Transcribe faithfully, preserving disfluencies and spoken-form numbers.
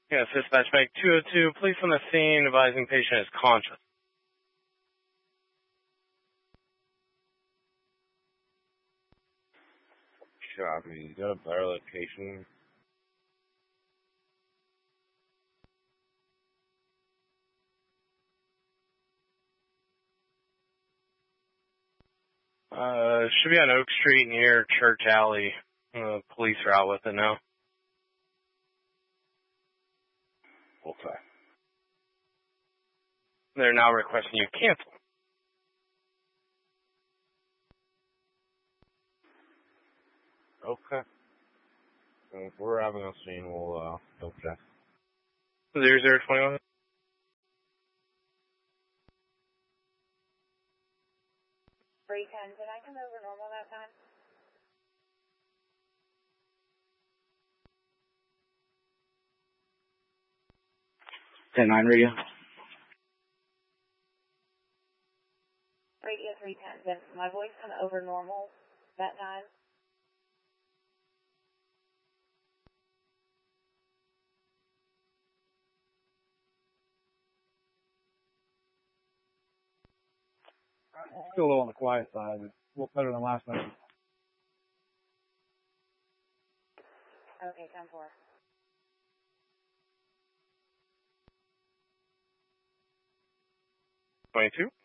Yes, dispatch bag two oh two, police on the scene advising patient is conscious. Copy. You got a better location? Uh, should be on Oak Street near Church Alley. Uh, police are out with it now. Okay. They're now requesting you cancel. Okay. Well, if we're having a scene, we'll, uh, double check. Zero zero twenty one. three ten, did I come over normal that time? ten nine radio. Radio three ten, did my voice come over normal that time? Still a little on the quiet side. It's a little better than last night. Okay, ten four. twenty-two.